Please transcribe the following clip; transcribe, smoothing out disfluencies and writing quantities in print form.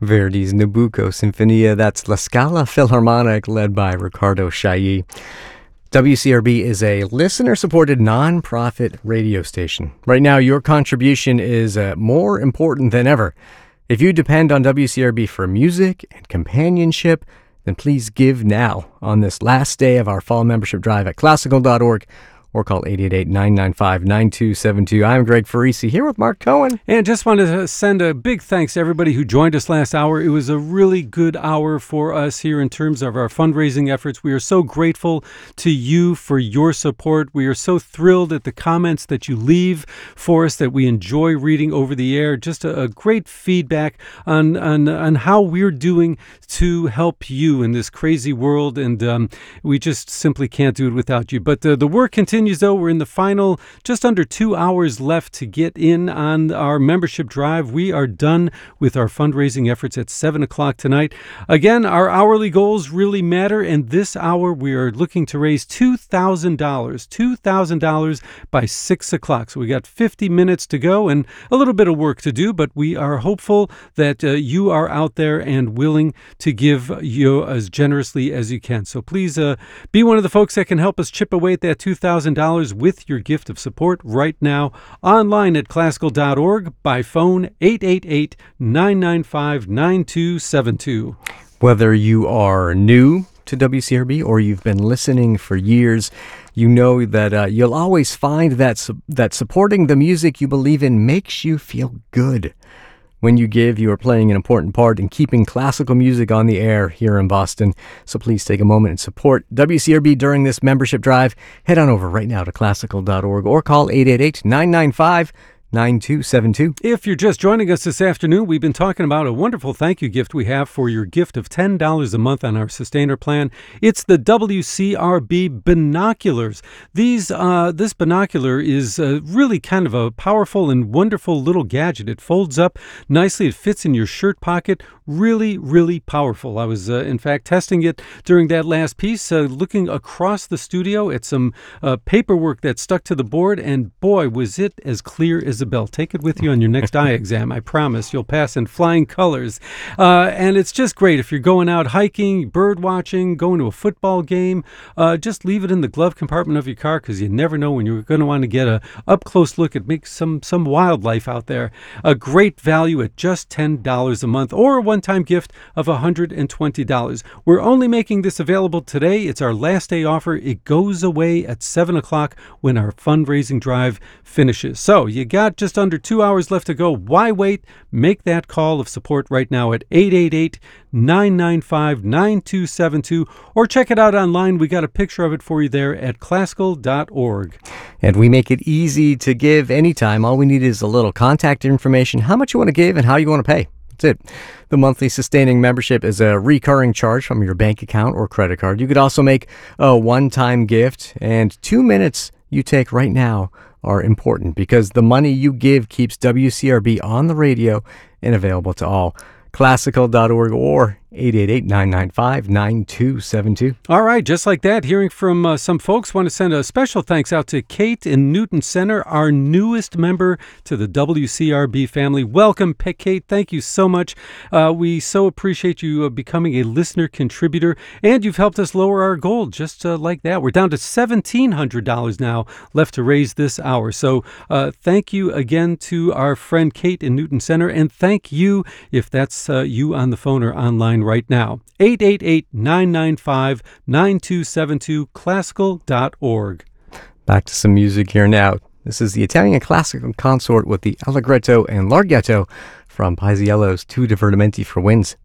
Verdi's Nabucco Sinfonia, that's La Scala Philharmonic, led by Riccardo Chailly. WCRB is a listener-supported non-profit radio station. Right now, your contribution is more important than ever. If you depend on WCRB for music and companionship, then please give now on this last day of our fall membership drive at classical.org or call 888-995-9272. I'm Greg Farisi here with Mark Cohen. And just wanted to send a big thanks to everybody who joined us last hour. It was a really good hour for us here in terms of our fundraising efforts. We are so grateful to you for your support. We are so thrilled at the comments that you leave for us that we enjoy reading over the air. Just a great feedback on how we're doing to help you in this crazy world. And we just simply can't do it without you. But the work continues. Though we're in the final just under 2 hours left to get in on our membership drive. We are done with our fundraising efforts at 7 o'clock tonight. Again, our hourly goals really matter, and this hour we are looking to raise $2,000 by 6 o'clock. So we got 50 minutes to go and a little bit of work to do, but we are hopeful that you are out there and willing to give you as generously as you can. So please be one of the folks that can help us chip away at that $2,000 with your gift of support right now, online at classical.org, by phone 888-995-9272. Whether you are new to WCRB or you've been listening for years, you know that you'll always find that supporting the music you believe in makes you feel good. When you give, you are playing an important part in keeping classical music on the air here in Boston. So please take a moment and support WCRB during this membership drive. Head on over right now to classical.org or call 888-995-9272. If you're just joining us this afternoon, we've been talking about a wonderful thank you gift we have for your gift of $10 a month on our Sustainer plan. It's the WCRB binoculars. This binocular is really kind of a powerful and wonderful little gadget. It folds up nicely. It fits in your shirt pocket. Really, really powerful. I was, in fact, testing it during that last piece, looking across the studio at some paperwork that stuck to the board, and boy, was it as clear as a bell. Take it with you on your next eye exam. I promise you'll pass in flying colors. And it's just great if you're going out hiking, bird watching, going to a football game. Just leave it in the glove compartment of your car because you never know when you're going to want to get a up-close look at some wildlife out there. A great value at just $10 a month, or a one-time gift of $120. We're only making this available today. It's our last day offer. It goes away at 7 o'clock when our fundraising drive finishes. So you got just under 2 hours left to go. Why wait? Make that call of support right now at 888-995-9272, or check it out online. We got a picture of it for you there at classical.org. And we make it easy to give anytime. All we need is a little contact information, how much you want to give, and how you want to pay. That's it. The monthly sustaining membership is a recurring charge from your bank account or credit card. You could also make a one-time gift, and 2 minutes you take right now are important because the money you give keeps WCRB on the radio and available to all. Classical.org or 888-995-9272. All right, just like that, hearing from some folks, want to send a special thanks out to Kate in Newton Center, our newest member to the WCRB family. Welcome, Kate. Thank you so much. We so appreciate you becoming a listener contributor, and you've helped us lower our goal just like that. We're down to $1,700 now left to raise this hour. So thank you again to our friend Kate in Newton Center, and thank you if that's you on the phone or online right now. 888-995-9272, classical.org. Back to some music here now. This is the Italian classical consort with the Allegretto and Larghetto from Paisiello's Tu Divertimenti for Winds.